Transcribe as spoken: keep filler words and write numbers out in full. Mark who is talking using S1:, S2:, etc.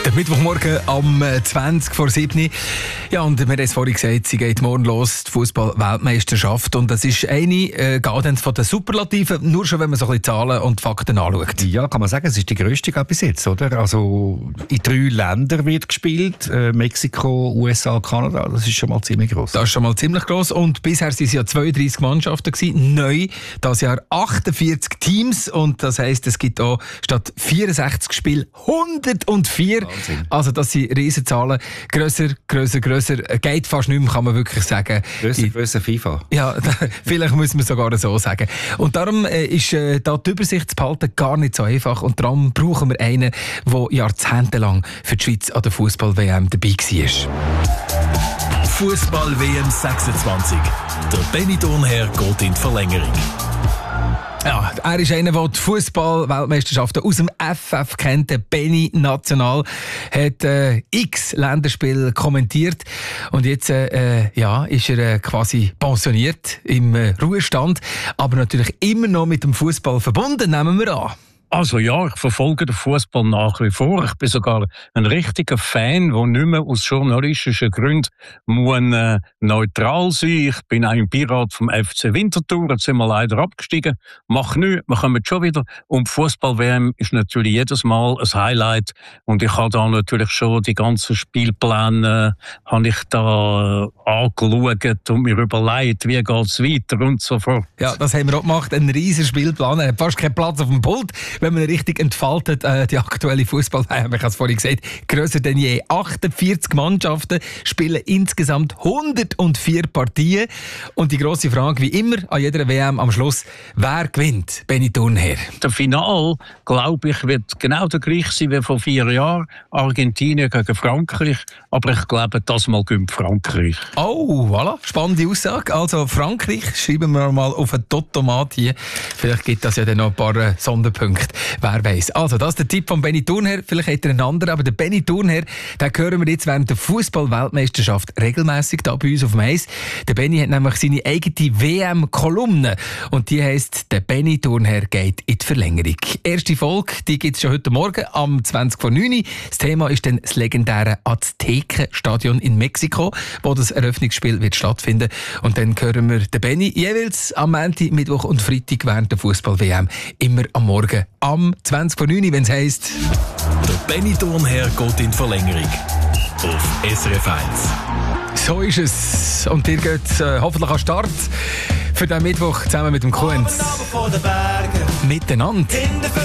S1: Der Mittwochmorgen am zwanzig vor sieben. Ja, und wir haben es vorhin gesagt, sie geht morgen los, die Fußball-Weltmeisterschaft. Und das ist eine äh, geht von den Superlativen, nur schon, wenn man so ein bisschen Zahlen und Fakten anschaut.
S2: Ja, kann man sagen, es ist die grösste gerade bis jetzt, oder? Also in drei Ländern wird gespielt, äh, Mexiko, U S A, Kanada, das ist schon mal ziemlich gross.
S1: Das ist schon mal ziemlich gross. Und bisher waren es ja zweiunddreissig Mannschaften gewesen. Neu das Jahr achtundvierzig Teams. Und das heisst, es gibt auch statt vierundsechzig Spiele hundertvier.
S2: Wahnsinn.
S1: Also das sind Riesenzahlen. Grösser, grösser, grösser. Geht fast nicht mehr, kann man wirklich sagen.
S2: Grösser, grösser FIFA.
S1: Ja, vielleicht muss man sogar so sagen. Und darum äh, ist äh, da die Übersicht zu behalten gar nicht so einfach. Und darum brauchen wir einen, der jahrzehntelang für die Schweiz an der Fußball-W M dabei war.
S3: Fußball-W M sechsundzwanzig. Der Benny Thurnherr geht in die Verlängerung.
S1: Ja, er ist einer, der die Fußball-Weltmeisterschaften aus dem F F kennt. Der Benny National hat äh, x Länderspiele kommentiert. Und jetzt äh, ja, ist er äh, quasi pensioniert im äh, Ruhestand. Aber natürlich immer noch mit dem Fußball verbunden, nehmen wir an.
S4: Also ja, ich verfolge den Fußball nach wie vor. Ich bin sogar ein richtiger Fan, der nicht mehr aus journalistischen Gründen muss, äh, neutral sein. Ich bin auch im Beirat vom F C Winterthur. Jetzt sind wir leider abgestiegen. Mach nichts, wir kommen schon wieder. Und Fußball-W M ist natürlich jedes Mal ein Highlight. Und ich habe da natürlich schon die ganzen Spielpläne äh, habe ich da äh, angeschaut und mir überlegt, wie geht es weiter und so fort.
S1: Ja, das haben wir auch gemacht. Ein riesen Spielplan. Er hat fast keinen Platz auf dem Pult. Wenn man richtig entfaltet, äh, die aktuelle Fußball-W M, ich habe es vorhin gesagt, grösser denn je. achtundvierzig Mannschaften spielen insgesamt hundertvier Partien. Und die grosse Frage, wie immer an jeder W M am Schluss, wer gewinnt? Benny Thurnherr.
S4: Der Final, glaube ich, wird genau der gleiche sein wie vor vier Jahren. Argentinien gegen Frankreich. Aber ich glaube, das mal gewinnt Frankreich.
S1: Oh, voilà. Spannende Aussage. Also Frankreich, schreiben wir mal auf ein Totomat hier. Vielleicht gibt das ja dann noch ein paar äh, Sonderpunkte. Wer weiß. Also, das ist der Tipp von Benny Thurnherr. Vielleicht hat er einen anderen, aber der Benny Thurnherr, den hören wir jetzt während der Fußball-Weltmeisterschaft regelmässig da bei uns auf dem Eis. Der Benny hat nämlich seine eigene W M-Kolumne und die heisst «Der Benny Thurnherr geht in die Verlängerung». Erste Folge, die gibt es schon heute Morgen am zwanzig vor neun. Das Thema ist dann das legendäre Aztekenstadion in Mexiko, wo das Eröffnungsspiel wird stattfinden. Und dann hören wir den Benny jeweils am Montag, Mittwoch und Freitag während der Fußball-W M immer am Morgen am zwanzig vor neun, wenn es heisst
S3: Der Benny Thurnherr geht in die Verlängerung. Auf S R F eins.
S1: So ist es. Und ihr geht äh, hoffentlich an den Start für den Mittwoch zusammen mit dem Kuhns. Miteinander.